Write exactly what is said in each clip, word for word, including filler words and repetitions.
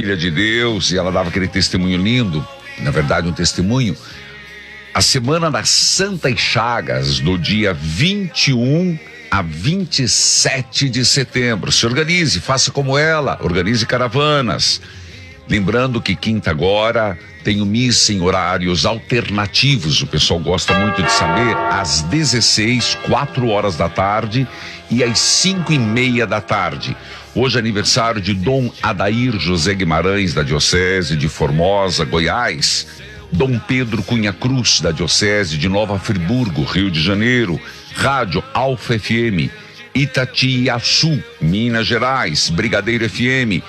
filha de Deus, e ela dava aquele testemunho lindo, na verdade um testemunho. A Semana das Santas Chagas, do dia vinte e um a vinte e sete de setembro. Se organize, faça como ela, organize caravanas. Lembrando que quinta agora tem o missa em horários alternativos, o pessoal gosta muito de saber, às dezesseis, quatro horas da tarde e às cinco e meia da tarde. Hoje é aniversário de Dom Adair José Guimarães, da Diocese de Formosa, Goiás. Dom Pedro Cunha Cruz, da Diocese de Nova Friburgo, Rio de Janeiro. Rádio Alfa F M, Itatiaçu, Minas Gerais. Brigadeiro F M,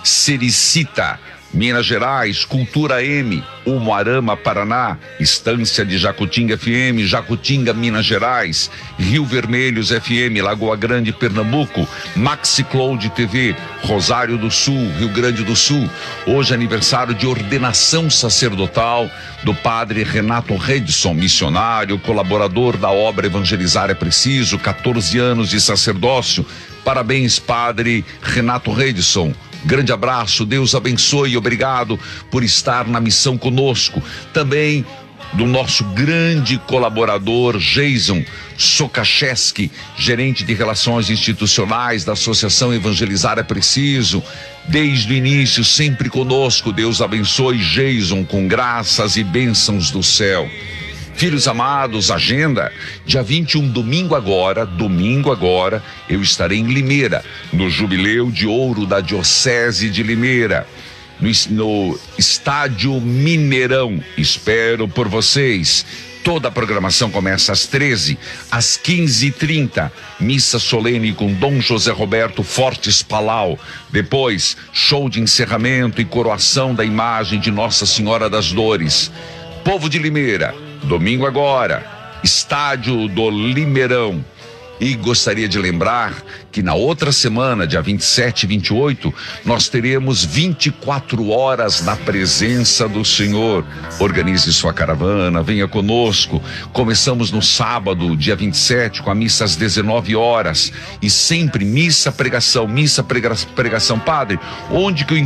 Sericita, Minas Gerais. Cultura M, Umuarama, Paraná. Estância de Jacutinga F M, Jacutinga, Minas Gerais. Rio Vermelhos F M, Lagoa Grande, Pernambuco. Maxi Cloud T V, Rosário do Sul, Rio Grande do Sul. Hoje é aniversário de ordenação sacerdotal do padre Renato Redson, missionário, colaborador da obra Evangelizar é Preciso, quatorze anos de sacerdócio. Parabéns, padre Renato Redson. Grande abraço, Deus abençoe e obrigado por estar na missão conosco. Também do nosso grande colaborador, Jason Sokacheski, gerente de relações institucionais da Associação Evangelizar é Preciso. Desde o início, sempre conosco. Deus abençoe, Jason, com graças e bênçãos do céu. Filhos amados, agenda, dia vinte e um, domingo agora, domingo agora, eu estarei em Limeira, no Jubileu de Ouro da Diocese de Limeira, no, no Estádio Mineirão. Espero por vocês. Toda a programação começa às treze, às quinze e trinta, missa solene com Dom José Roberto Fortes Palau. Depois, show de encerramento e coroação da imagem de Nossa Senhora das Dores. Povo de Limeira, domingo agora, Estádio do Limeirão. E gostaria de lembrar que na outra semana, dia vinte e sete e vinte e oito, nós teremos vinte e quatro horas na presença do Senhor. Organize sua caravana, venha conosco. Começamos no sábado, dia vinte e sete, com a missa às dezenove horas. E sempre missa, pregação, missa, prega- pregação. Padre, onde que eu